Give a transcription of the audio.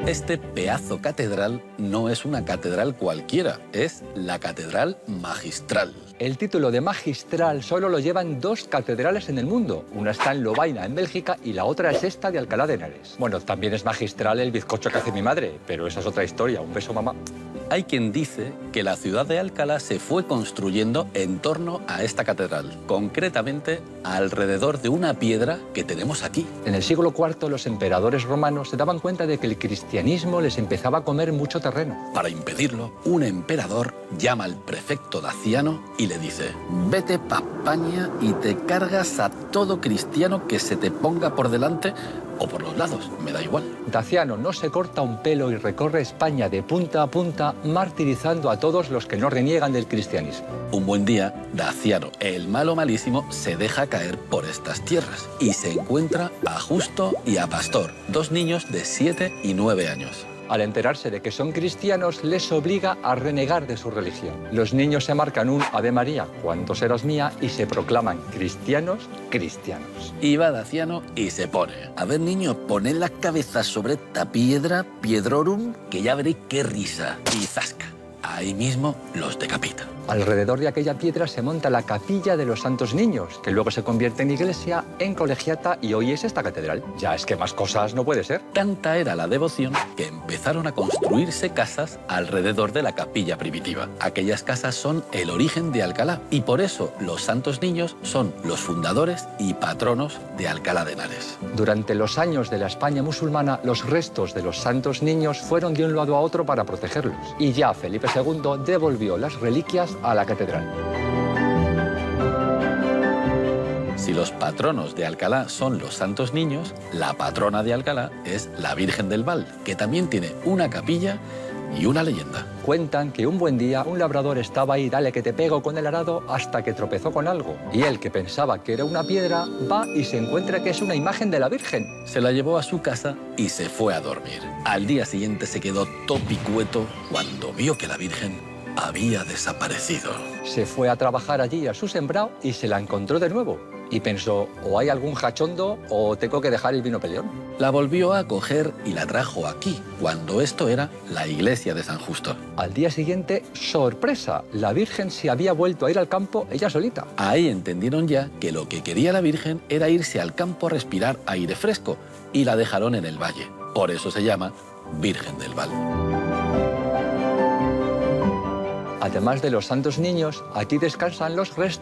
Este pedazo catedral no es una catedral cualquiera, es la Catedral Magistral. El título de magistral solo lo llevan 2 catedrales en el mundo. Una está en Lovaina, en Bélgica, y la otra es esta de Alcalá de Henares. Bueno, también es magistral el bizcocho que hace mi madre, pero esa es otra historia. Un beso, mamá. Hay quien dice que la ciudad de Alcalá se fue construyendo en torno a esta catedral, concretamente alrededor de una piedra que tenemos aquí. En el siglo IV los emperadores romanos se daban cuenta de que el cristianismo les empezaba a comer mucho terreno. Para impedirlo, un emperador llama al prefecto Daciano y le dice: vete pa' España y te cargas a todo cristiano que se te ponga por delante o por los lados, me da igual. Daciano no se corta un pelo y recorre España de punta a punta, martirizando a todos los que no reniegan del cristianismo. Un buen día, Daciano, el malo malísimo, se deja caer por estas tierras y se encuentra a Justo y a Pastor, 2 niños de 7 y 9 años. Al enterarse de que son cristianos, les obliga a renegar de su religión. Los niños se marcan un Ave María, cuánto serás mía, y se proclaman cristianos. Y va Daciano y se pone: a ver, niños, poned las cabezas sobre esta piedra, piedrorum, que ya veréis qué risa. Y zasca, ahí mismo los decapita. Alrededor de aquella piedra se monta la capilla de los Santos Niños, que luego se convierte en iglesia, en colegiata, y hoy es esta catedral. Ya es que más cosas no puede ser. Tanta era la devoción que empezaron a construirse casas alrededor de la capilla primitiva. Aquellas casas son el origen de Alcalá y por eso los Santos Niños son los fundadores y patronos de Alcalá de Henares. Durante los años de la España musulmana, los restos de los Santos Niños fueron de un lado a otro para protegerlos. Y ya Felipe II devolvió las reliquias a la catedral. Si los patronos de Alcalá son los Santos Niños, la patrona de Alcalá es la Virgen del Val, que también tiene una capilla y una leyenda. Cuentan que un buen día un labrador estaba ahí, dale que te pego con el arado, hasta que tropezó con algo. Y él, que pensaba que era una piedra, va y se encuentra que es una imagen de la Virgen. Se la llevó a su casa y se fue a dormir. Al día siguiente se quedó topicueto cuando vio que la Virgen había desaparecido. Se fue a trabajar allí a su sembrado y se la encontró de nuevo. Y pensó, o hay algún jachondo o tengo que dejar el vino peleón. La volvió a coger y la trajo aquí, cuando esto era la iglesia de San Justo. Al día siguiente, sorpresa, la Virgen se había vuelto a ir al campo ella solita. Ahí entendieron ya que lo que quería la Virgen era irse al campo a respirar aire fresco y la dejaron en el valle. Por eso se llama Virgen del Val. Además de los Santos Niños, aquí descansan los restos